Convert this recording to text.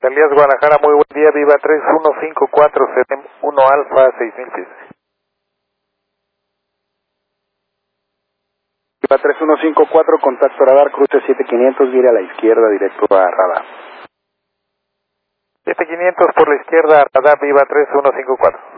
Elías Guadalajara, muy buen día, Viva 3154, CETEM 1 Alfa, 6000 pies. Viva 3154, contacto radar, cruce 7500, vire a la izquierda, directo a radar. 7500 por la izquierda, radar, Viva 3154.